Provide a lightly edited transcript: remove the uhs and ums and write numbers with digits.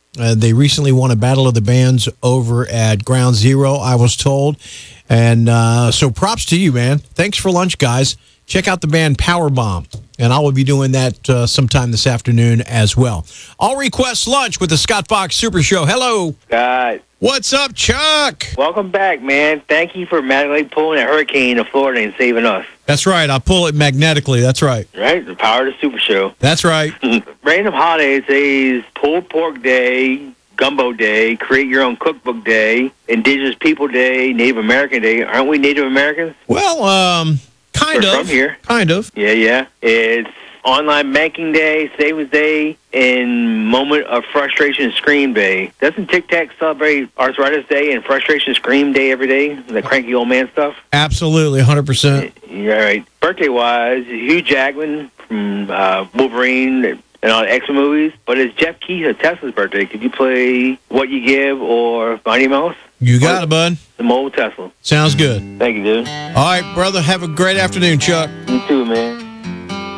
They recently won a Battle of the Bands over at Ground Zero, I was told. And so props to you, man. Thanks for lunch, guys. Check out the band Powerbomb. And I will be doing that sometime this afternoon as well. All request lunch with the Scott Fox Super Show. Hello. God. What's up, Chuck? Welcome back, man. Thank you for magnetically pulling a hurricane to Florida and saving us. That's right. I pull it magnetically. That's right. Right? The power of the Super Show. That's right. Random holidays is Pulled Pork Day, Gumbo Day, Create Your Own Cookbook Day, Indigenous People Day, Native American Day. Aren't we Native Americans? Well, kind We're of. from here. Kind of. Yeah. It's Online Banking Day, Savings Day, and Moment of Frustration Scream Day. Doesn't Tic Tac celebrate Arthritis Day and Frustration Scream Day every day? The cranky old man stuff? Absolutely, 100%. Yeah, right. Birthday-wise, Hugh Jackman from Wolverine and all the X-Men movies. But it's Jeff Keith Tesla's birthday. Could you play What You Give or Mighty Mouse? You got it, bud. The mobile Tesla. Sounds good. Thank you, dude. All right, brother. Have a great afternoon, Chuck. You too, man.